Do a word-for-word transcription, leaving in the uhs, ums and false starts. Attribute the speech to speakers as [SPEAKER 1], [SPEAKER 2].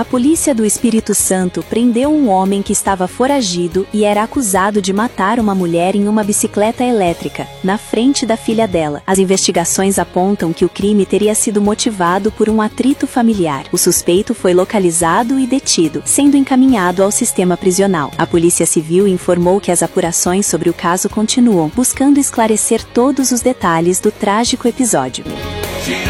[SPEAKER 1] A polícia do Espírito Santo prendeu um homem que estava foragido e era acusado de matar uma mulher em uma bicicleta elétrica, na frente da filha dela. As investigações apontam que o crime teria sido motivado por um atrito familiar. O suspeito foi localizado e detido, sendo encaminhado ao sistema prisional. A Polícia Civil informou que as apurações sobre o caso continuam, buscando esclarecer todos os detalhes do trágico episódio.